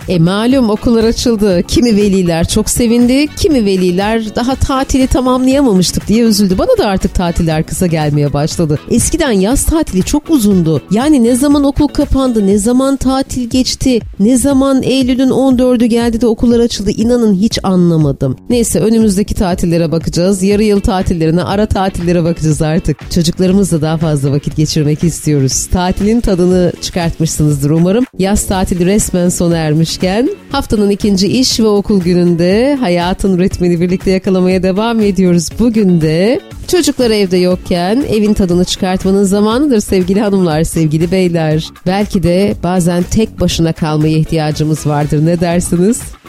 Malum okullar açıldı. Kimi veliler çok sevindi, kimi veliler daha tatili tamamlayamamıştık diye üzüldü. Bana da artık tatiller kısa gelmeye başladı. Eskiden yaz tatili çok uzundu. Yani ne zaman okul kapandı, ne zaman tatil geçti, ne zaman Eylül'ün 14'ü geldi de okullar açıldı, inanın hiç anlamadım. Neyse, önümüzdeki tatillere bakacağız. Yarı yıl tatillerine, ara tatillere bakacağız artık. Çocuklarımızla daha fazla vakit geçirmek istiyoruz. Tatilin tadını çıkartmışsınızdır umarım. Yaz tatili resmen sona ermişken haftanın ikinci iş ve okul gününde hayatın ritmini birlikte yakalamaya devam ediyoruz. Bugün de çocuklar evde yokken evin tadını çıkartmanın zamanıdır sevgili hanımlar, sevgili beyler. Belki de bazen tek başına kalmaya ihtiyacımız vardır. Ne dersiniz?